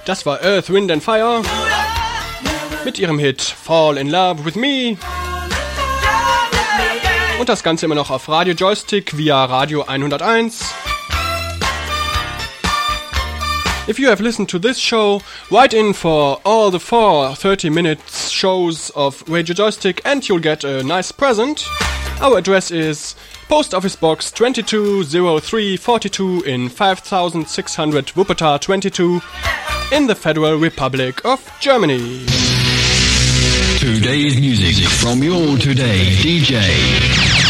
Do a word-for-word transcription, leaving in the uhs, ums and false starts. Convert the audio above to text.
Das war Earth, Wind and Fire mit ihrem Hit Fall in Love with Me. Und das Ganze immer noch auf Radio Joystick via Radio hunderteins. If you have listened to this show, write in for all the four thirty minute shows of Radio Joystick and you'll get a nice present. Our address is Post Office Box twenty-two oh three forty-two in five thousand six hundred Wuppertal twenty-two in the Federal Republic of Germany. Today's music from your Today D J.